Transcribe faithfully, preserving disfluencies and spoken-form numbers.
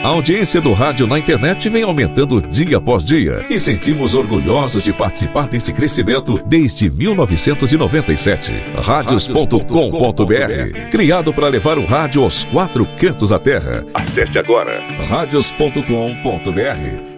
A audiência do rádio na internet vem aumentando dia após dia e sentimos orgulhosos de participar deste crescimento desde mil novecentos e noventa e sete. Rádios ponto com ponto br, criado para levar o rádio aos quatro cantos da terra. Acesse agora rádios ponto com ponto br.